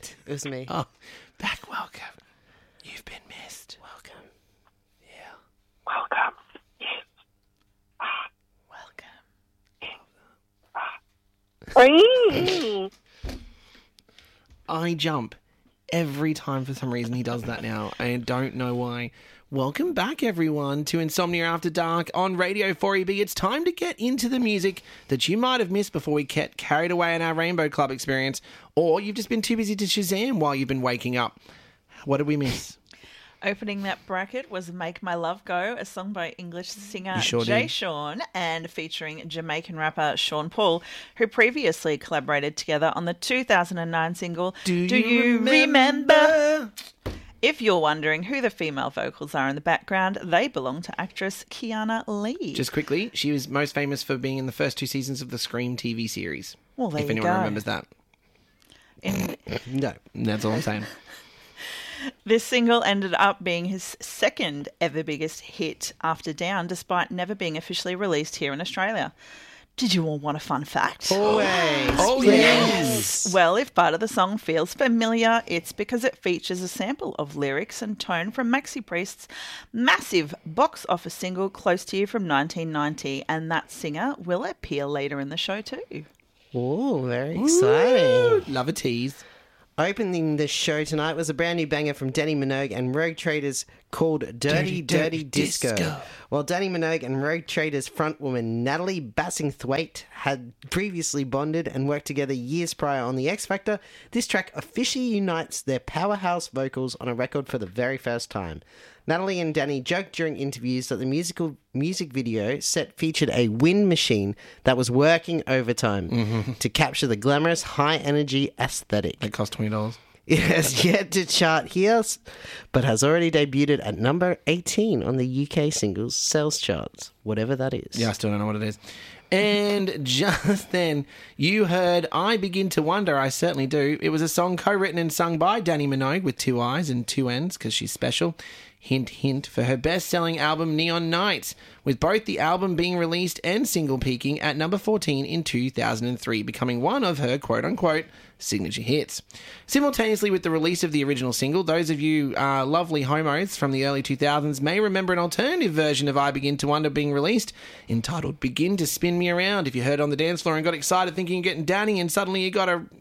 it was me. Oh, back welcome. You've been missed. Welcome. Yeah. Welcome. Welcome. I jump every time for some reason he does that now. I don't know why. Welcome back, everyone, to Insomnia After Dark on Radio 4EB. It's time to get into the music that you might have missed before we get carried away in our Rainbow Club experience, or you've just been too busy to Shazam while you've been waking up. What did we miss? Opening that bracket was Make My Love Go, a song by English singer sure Jay did. Sean and featuring Jamaican rapper Sean Paul, who previously collaborated together on the 2009 single Do You Remember? If you're wondering who the female vocals are in the background, they belong to actress Kiana Lee. Just quickly, she was most famous for being in the first 2 seasons of the Scream TV series. Well, there if you anyone go. remembers that. No, that's all I'm saying. This single ended up being his second ever biggest hit after Down, despite never being officially released here in Australia. Did you all want a fun fact? Always. Oh, yes. Well, if part of the song feels familiar, it's because it features a sample of lyrics and tone from Maxi Priest's massive box office single Close to You from 1990, and that singer will appear later in the show too. Oh, very exciting. Love a tease. Opening the show tonight was a brand new banger from Danny Minogue and Rogue Traders called Dirty Dirty Disco. While Danny Minogue and Rogue Traders frontwoman Natalie Bassingthwaite had previously bonded and worked together years prior on The X Factor, this track officially unites their powerhouse vocals on a record for the very first time. Natalie and Danny joked during interviews that the music video set featured a wind machine that was working overtime to capture the glamorous, high-energy aesthetic. It cost $20. It has yet to chart here, but has already debuted at number 18 on the UK singles sales charts, whatever that is. Yeah, I still don't know what it is. And just then, you heard I Begin to Wonder, I Certainly Do. It was a song co-written and sung by Danny Minogue with 2 I's and 2 N's because she's special. Hint, hint, for her best-selling album Neon Nights, with both the album being released and single peaking at number 14 in 2003, becoming one of her quote-unquote signature hits. Simultaneously with the release of the original single, those of you lovely homos from the early 2000s may remember an alternative version of I Begin to Wonder being released, entitled Begin to Spin Me Around. If you heard it on the dance floor and got excited thinking you're getting Danny and suddenly you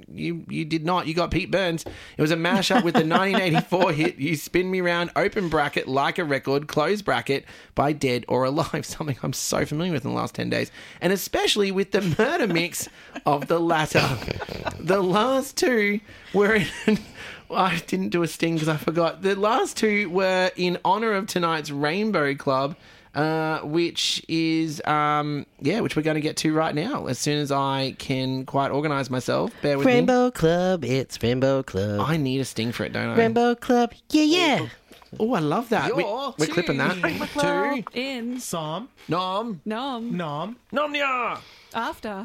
got Pete Burns. It was a mashup with the 1984 hit You Spin Me Round, open bracket, like a record, close bracket, by Dead or Alive, something I'm so familiar with in the last 10 days, and especially with the murder mix of the latter. The last 2 were in... I didn't do a sting because I forgot. The last 2 were in honour of tonight's Rainbow Club, which is, which we're going to get to right now, as soon as I can quite organise myself. Bear with Rainbow Club, it's Rainbow Club. I need a sting for it, don't I? Rainbow Club, yeah. Oh, I love that. We're clipping that. 2. In Psalm. Nom. Nom. Nom. Nomnia. After.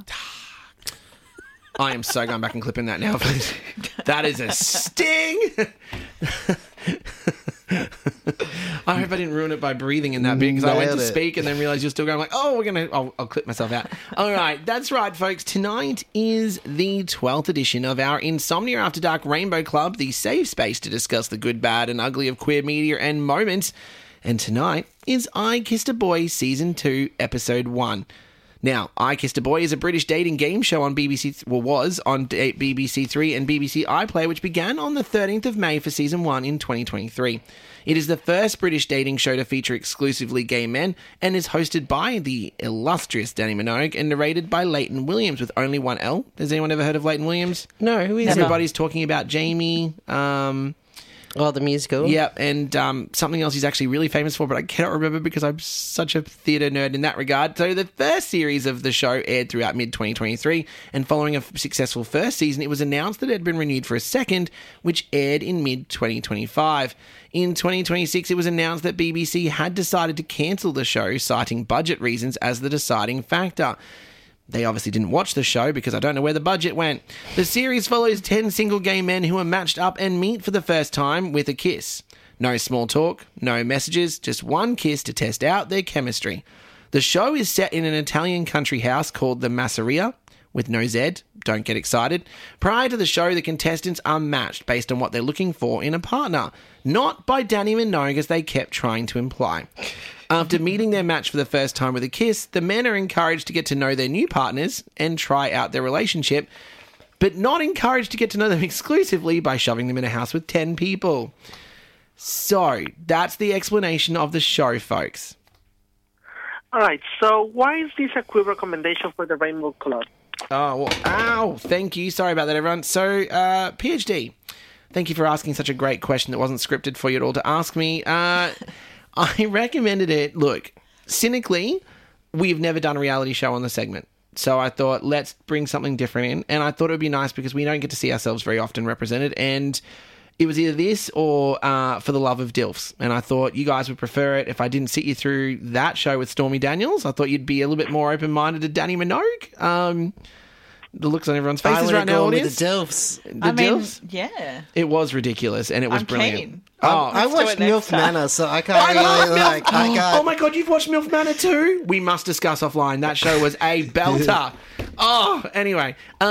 I am so going back and clipping that now, please. That is a sting. I hope I didn't ruin it by breathing in that bit because I went to speak and then realised you're still going like, I'll clip myself out. All right, that's right, folks. Tonight is the 12th edition of our Insomnia After Dark Rainbow Club, the safe space to discuss the good, bad and ugly of queer media and moments. And tonight is I Kissed a Boy Season 2, Episode 1. Now, I Kissed a Boy is a British dating game show on was on BBC Three and BBC iPlayer, which began on the 13th of May for Season 1 in 2023. It is the first British dating show to feature exclusively gay men and is hosted by the illustrious Danny Minogue and narrated by Leighton Williams with only 1 L. Has anyone ever heard of Leighton Williams? No, who is Everybody's talking about Jamie. Oh, the musical? Yeah, and something else he's actually really famous for, but I cannot remember because I'm such a theatre nerd in that regard. So the first series of the show aired throughout mid-2023, and following a successful first season, it was announced that it had been renewed for a second, which aired in mid-2025. In 2026, it was announced that BBC had decided to cancel the show, citing budget reasons as the deciding factor. They obviously didn't watch the show because I don't know where the budget went. The series follows 10 single gay men who are matched up and meet for the first time with a kiss. No small talk, no messages, just one kiss to test out their chemistry. The show is set in an Italian country house called the Masseria, with no Z, don't get excited. Prior to the show, the contestants are matched based on what they're looking for in a partner, not by Danny Minogue as they kept trying to imply. After meeting their match for the first time with a kiss, the men are encouraged to get to know their new partners and try out their relationship, but not encouraged to get to know them exclusively by shoving them in a house with 10 people. So, that's the explanation of the show, folks. All right, so why is this a queer recommendation for the Rainbow Club? Oh, well, ow, thank you. Sorry about that, everyone. So, PhD, thank you for asking such a great question that wasn't scripted for you at all to ask me. I recommended it. Look, cynically, we've never done a reality show on the segment. So I thought, let's bring something different in. And I thought it would be nice because we don't get to see ourselves very often represented. And it was either this or For the Love of Dilfs. And I thought you guys would prefer it if I didn't sit you through that show with Stormy Daniels. I thought you'd be a little bit more open-minded to Danny Minogue. The looks on everyone's faces right now, with audience. the Dilfs. The Dilfs? Yeah. It was ridiculous and it was I'm brilliant. keen. I Let's do watched it next MILF time. Manor, so I can't I love really MILF. I can't. Oh my god, you've watched MILF Manor too? We must discuss offline. That show was a belter. Anyway.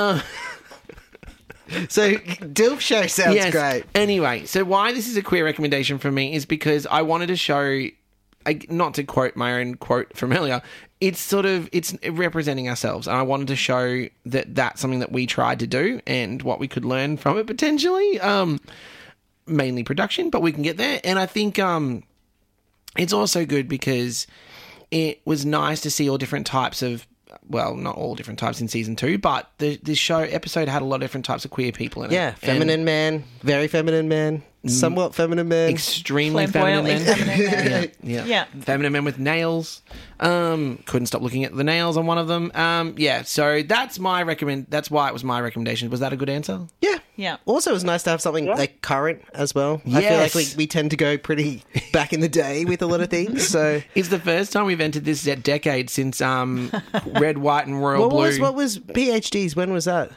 So Dilf Show sounds great. Anyway, so why this is a queer recommendation for me is because I wanted to show, not to quote my own quote from earlier, it's representing ourselves. And I wanted to show that that's something that we tried to do and what we could learn from it potentially. Mainly production, but we can get there. And I think it's also good because it was nice to see all different types of, well, not all different types in season 2, but the show episode had a lot of different types of queer people in it. Yeah, feminine man, very feminine man, somewhat feminine man. Extremely feminine men. Flamboyantly feminine man. Yeah. Feminine men with nails. Couldn't stop looking at the nails on one of them. So that's why it was my recommendation. Was that a good answer? Yeah. Yeah. Also, it was nice to have something like current as well. I feel like Yes. we tend to go pretty back in the day with a lot of things. So It's the first time we've entered this decade since Red, White and Royal Blue. what was PhDs? When was that?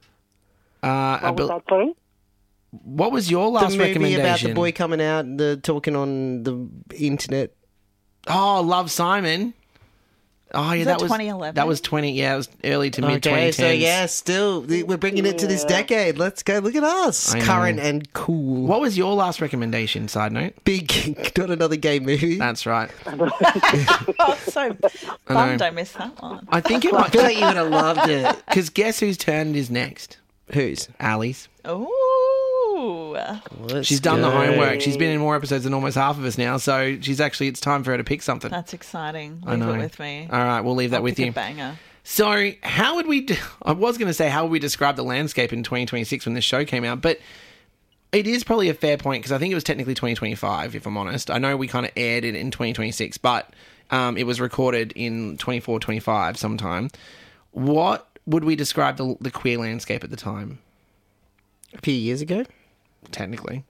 What was that, sorry? What was your The last movie recommendation? about the boy coming out, the talking on the internet. Oh, Love, Simon. Oh, yeah, Was that that was 2011? That was 20. Yeah, it was early to mid 2010s. Okay, so yeah, still we're bringing it to this decade. Let's go. Look at us, I know. current and cool. What was your last recommendation? Side note. Big, not another gay movie. That's right. Oh, so bummed I missed that one. I think it I might feel like you would have loved it. because guess whose turn is next? Whose? Ali's. Ooh. She's done the homework. She's been in more episodes than almost half of us now, so it's time for her to pick something. That's exciting. I Leave know. it with me. All right, we'll leave that I'll with pick you. a banger. So, how would we? I was going to say how would we describe the landscape in 2026 when this show came out, but it is probably a fair point because I think it was technically 2025, if I'm honest. I know we kind of aired it in 2026, but it was recorded in 24, 25 sometime. What would we describe the queer landscape at the time? A few years ago. Technically,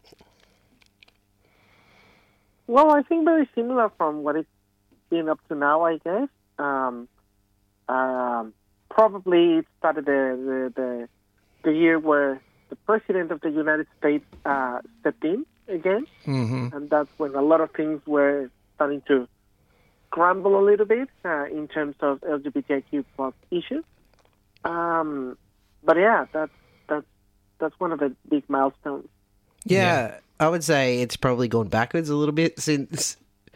Well, I think very similar from what it's been up to now, I guess. Probably it started the year where the President of the United States stepped in again. mm-hmm. And that's when a lot of things were starting to crumble a little bit in terms of LGBTQ plus issues. But yeah, that's one of the big milestones. Yeah, I would say it's probably gone backwards a little bit since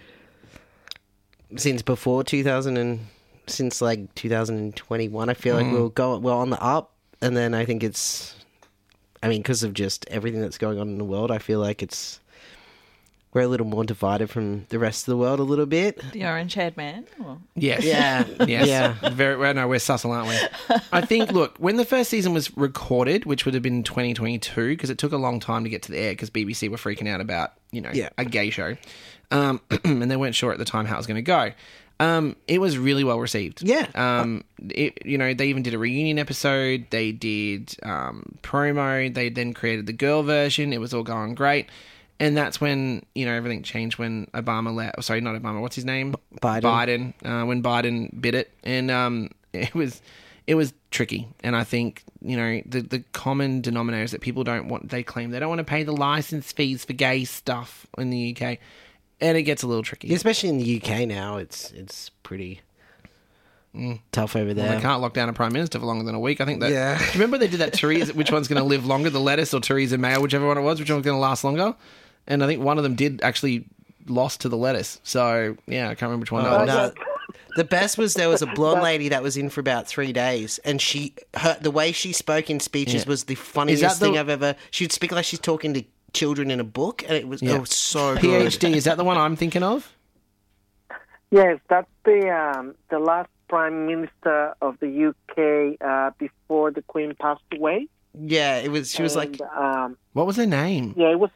before 2000 and since like 2021. I feel like we're on the up, and then I think because of just everything that's going on in the world, I feel like we're a little more divided from the rest of the world a little bit. The orange-haired man? Or... Yes. Yeah, Yes. yeah. We're subtle, aren't we? I think, look, when the first season was recorded, which would have been 2022, because it took a long time to get to the air because BBC were freaking out about, a gay show. And they weren't sure at the time how it was going to go. It was really well received. Yeah. They even did a reunion episode. They did promo. They then created the girl version. It was all going great. And that's when, everything changed when Obama left. Sorry, not Obama. What's his name? Biden. When Biden bit it. And it was tricky. And I think, the common denominator is that people they claim they don't want to pay the license fees for gay stuff in the UK. And it gets a little tricky. Especially in the UK now, it's pretty Tough over They there. can't lock down a prime minister for longer than a week. I think that. Yeah. Do you remember they did that Theresa? Which one's going to live longer, the lettuce or Theresa May, or whichever one it was? Which one's going to last longer? And I think one of them did actually lost to the lettuce. So yeah, I can't remember which one that was. No. The best was there was a blonde lady that was in for about 3 days, and the way she spoke in speeches was the funniest thing I've ever. She'd speak like she's talking to children in a book, and it was so good. PhD, is that the one I'm thinking of? Yes, that's the last Prime Minister of the UK before the Queen passed away. Yeah, it was. She was like, What was her name? Yeah, it was.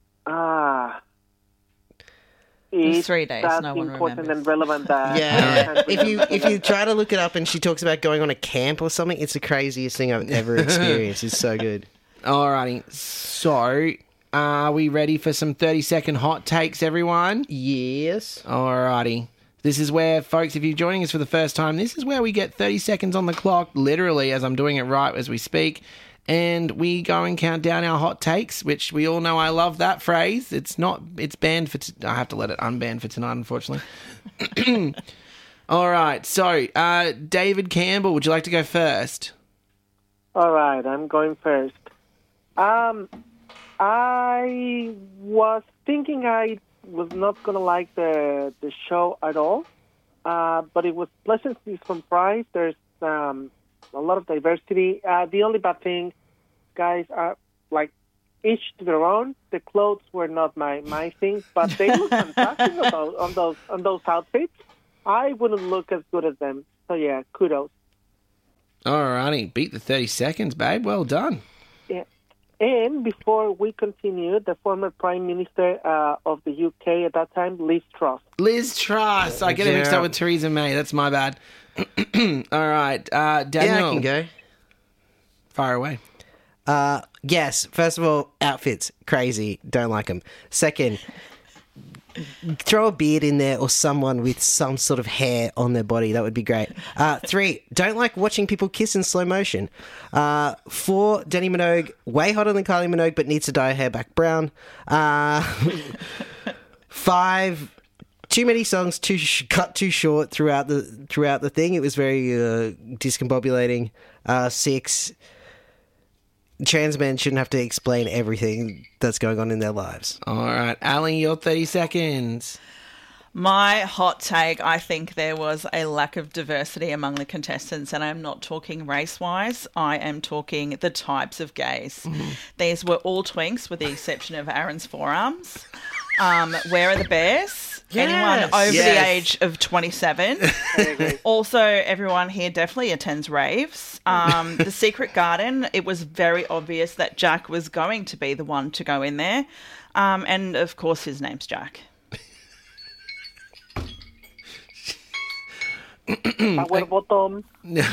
It's 3 days. That's No one important remembers. and relevant. yeah. If you try to look it up, and she talks about going on a camp or something, it's the craziest thing I've ever experienced. It's so good. Alrighty. So, are we ready for some 30-second hot takes, everyone? Yes. Alrighty. This is where, folks, if you're joining us for the first time, this is where we get 30 seconds on the clock, literally, as I'm doing it right as we speak. And we go and count down our hot takes, which we all know I love that phrase. It's banned for... I have to let it unban for tonight, unfortunately. All right. So, David Campbell, would you like to go first? All right, I'm going first. I was thinking I was not going to like the show at all, but it was pleasantly surprised. There's a lot of diversity. The only bad thing, guys, are like each to their own. The clothes were not my thing, but they look fantastic on those outfits. I wouldn't look as good as them. So yeah, kudos. Alrighty, beat the 30 seconds, babe. Well done. Yeah. And before we continue, the former Prime Minister of the UK at that time, Liz Truss. Liz Truss. I get it mixed up with Theresa May. That's my bad. All right, Daniel. Yeah, I can go. Fire away. Yes. First of all, outfits crazy. Don't like them. Second, throw a beard in there or someone with some sort of hair on their body. That would be great. 3, don't like watching people kiss in slow motion. 4, Dannii Minogue, way hotter than Kylie Minogue, but needs to dye her hair back brown. 5, too many songs cut too short throughout the thing. It was very discombobulating. 6, trans men shouldn't have to explain everything that's going on in their lives. All right, Ali, your 30 seconds. My hot take, I think there was a lack of diversity among the contestants, and I'm not talking race-wise, I am talking the types of gays. These were all twinks, with the exception of Aaron's forearms. Where are the bears? Yes. Anyone over Yes. the age of 27. Also, everyone here definitely attends raves. The Secret Garden, it was very obvious that Jack was going to be the one to go in there. And, of course, his name's Jack. Power bottom.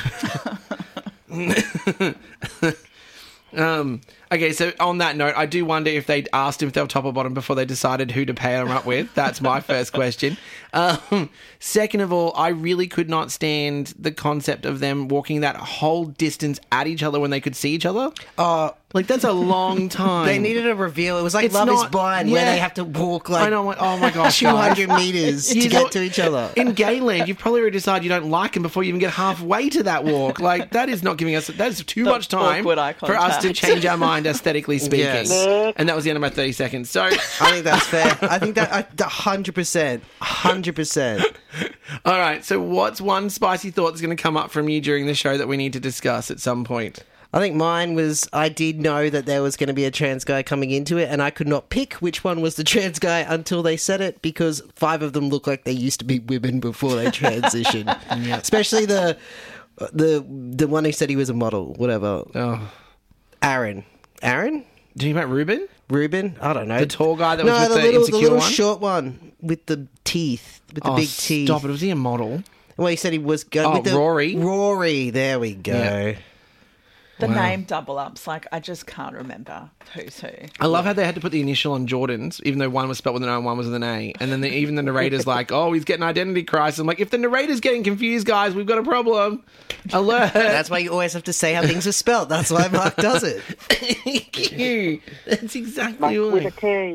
Okay, so on that note, I do wonder if they'd asked him if they were top or bottom before they decided who to pair him up with. That's my first question. Second of all, I really could not stand the concept of them walking that whole distance at each other when they could see each other. Like, that's a long time. They needed a reveal. It was like It's Love is not- Blind, where yeah. they have to walk like I know, oh my gosh, 200 meters to You get know- to each other. In Gayland, you've probably already decided you don't like him before you even get halfway to that walk. Like, that is not giving us... That is too much time awkward eye for us to contact. change our mind aesthetically speaking. Yes. And that was the end of my 30 seconds. So, I think that's fair. I think that 100%. 100%. all right. So what's one spicy thought that's going to come up from you during the show that we need to discuss at some point? I think mine was, I did know that there was going to be a trans guy coming into it, and I could not pick which one was the trans guy until they said it, because 5 of them look like they used to be women before they transitioned. Especially the one who said he was a model, whatever. Oh. Aaron? Do you mean Ruben? Ruben? I don't know. The tall guy that was with the the insecure little one? short one with the teeth, with the big teeth. Stop it. Was he a model? Well, he said he was going Oh, with the Rory. Rory, there we go. Yeah. The Wow. name double-ups, like, I just can't remember who's who. I love how they had to put the initial on Jordan's, even though one was spelled with an O and one was with an A. And then even the narrator's like, oh, he's getting identity crisis. I'm like, if the narrator's getting confused, guys, we've got a problem. Alert. That's why you always have to say how things are spelled. That's why Mark does it. Thank you. That's exactly With a right. K.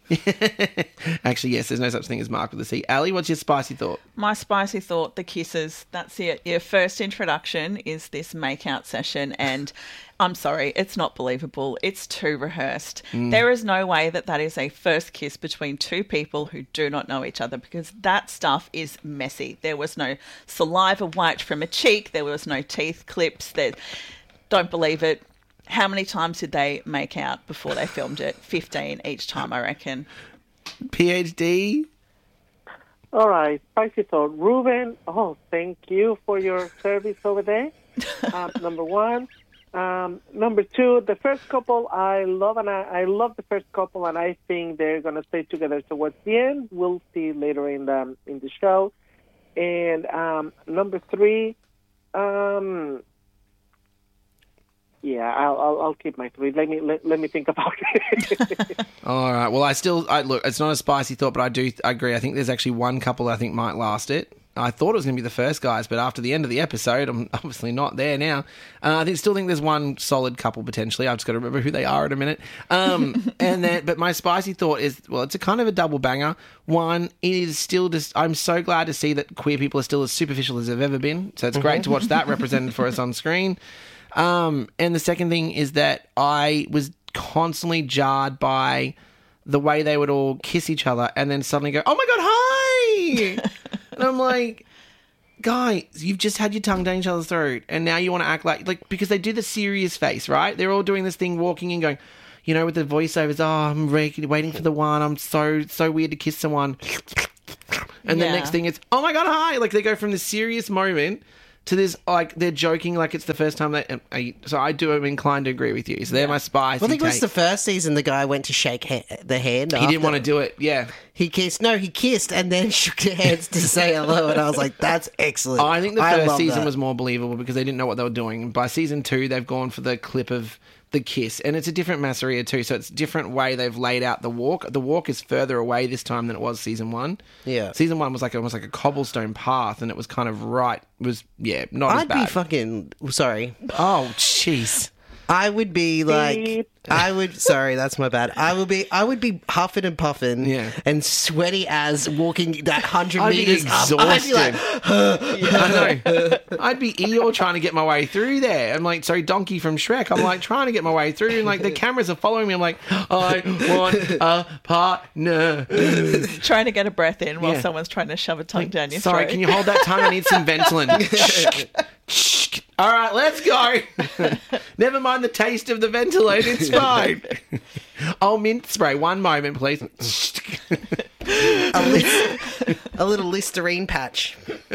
Actually, yes, there's no such thing as Mark with a C. Ali, what's your spicy thought? My spicy thought, the kisses. That's it. Your first introduction is this make-out session, and I'm sorry, it's not believable. It's too rehearsed. There is no way that is a first kiss between two people who do not know each other, because that stuff is messy. There was no saliva wiped from a cheek. There was no teeth clips. Don't believe it. How many times did they make out before they filmed it? 15 each time, I reckon. PhD? All right, spicy thought. Ruben, thank you for your service over there. Number one. Number two, the first couple I love, and I love the first couple, and I think they're going to stay together towards the end. We'll see later in the show. And number three, yeah, I'll keep my three. Let me think about it. All right. Well, look, it's not a spicy thought, but I do agree. I think there's actually one couple I think might last it. I thought it was going to be the first guys, but after the end of the episode, I'm obviously not there now. I still think there's one solid couple potentially. I've just got to remember who they are in a minute. But my spicy thought is, well, it's a kind of a double banger. One, it is still just, I'm so glad to see that queer people are still as superficial as they've ever been. So it's great to watch that represented for us on screen. And the second thing is that I was constantly jarred by the way they would all kiss each other and then suddenly go, "Oh my God, hi!" And I'm like, guys, you've just had your tongue down each other's throat and now you want to act like, because they do the serious face, right? They're all doing this thing, walking and going, you know, with the voiceovers, I'm waiting for the one, I'm so weird to kiss someone. And the next thing is, "Oh my God, hi!" Like they go from the serious moment to this, like, they're joking like it's the first time so I'm inclined to agree with you. So they're my spicy Well, I think it was takes. the first season the guy went to shake the hand. He didn't want to do it, yeah. He kissed and then shook hands to say hello, and I was like, that's excellent. I think the first love season that. was more believable because they didn't know what they were doing. By season 2, they've gone for the clip of the kiss, and it's a different masseria too, so it's a different way they've laid out the walk. The walk is further away this time than it was season 1. Yeah. Season 1 was almost like a cobblestone path, and it was kind of not as I'd bad. be fucking... Sorry. Oh, jeez. I would be like... Sorry, that's my bad. I would be huffing and puffing and sweaty as walking that 100 I'd be meters exhausted. up. I'd be like... I know. I'd be Eeyore trying to get my way through there. I'm like, sorry, Donkey from Shrek. I'm like trying to get my way through, and like the cameras are following me. I'm like, I want a partner. Trying to get a breath in while someone's trying to shove a tongue down your Sorry, throat. can you hold that tongue? I need some Ventolin. All right, let's go. Never mind the taste of the Ventolin. It's fine. Oh, mint spray. One moment, please. a little Listerine patch.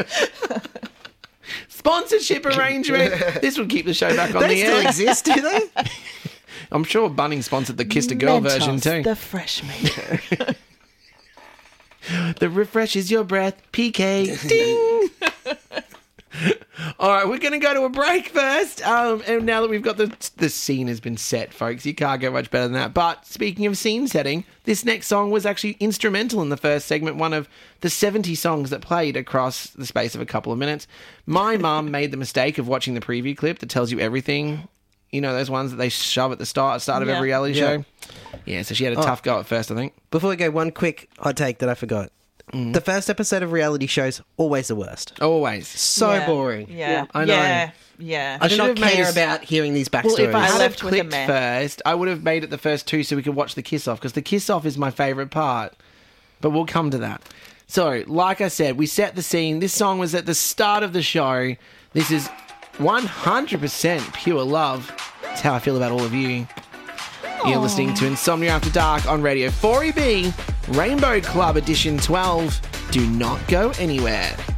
Sponsorship arrangement. This would keep the show back on They the still air. exist, do they? I'm sure Bunnings sponsored the Kiss a Girl version too. The fresh maker. The refreshes your breath. PK. Ding. All right, we're going to go to a break first. And now that we've got the scene has been set, folks, you can't go much better than that. But speaking of scene setting, this next song was actually instrumental in the first segment, one of the 70 songs that played across the space of a couple of minutes. My mum made the mistake of watching the preview clip that tells you everything. You know, those ones that they shove at the start of every reality show? Yeah, so she had a tough go at first, I think. Before we go, one quick hot take that I forgot. The first episode of reality shows, always the worst. Always. So boring. Yeah. I know. Yeah. I do not have made care us- about hearing these backstories. Well, if I I had left have with a clicked meh. first, I would have made it the first 2 so we could watch the kiss-off, because the kiss-off is my favourite part. But we'll come to that. So, like I said, we set the scene. This song was at the start of the show. This is 100% pure love. That's how I feel about all of you. You're listening to Insomnia After Dark on Radio 4EB, Rainbow Club Edition 12. Do not go anywhere.